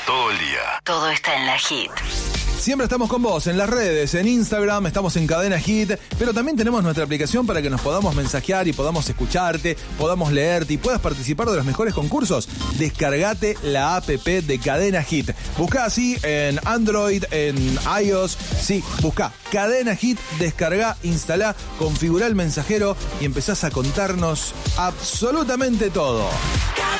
todo el día. Todo está en la Hit. Siempre estamos con vos en las redes, en Instagram, estamos en Cadena Hit, pero también tenemos nuestra aplicación para que nos podamos mensajear y podamos escucharte, podamos leerte y puedas participar de los mejores concursos. Descargate la app de Cadena Hit. Buscá así en Android, en iOS, sí, buscá Cadena Hit, descargá, instalá, configurá el mensajero y empezás a contarnos absolutamente todo.